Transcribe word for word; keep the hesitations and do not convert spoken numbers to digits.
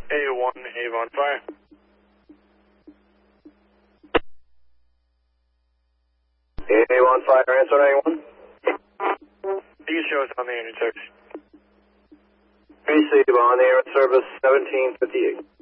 A one, Avon Fire. A one Fire, answer A one. These shows on the intersection. Receive on air at service seventeen fifty-eight.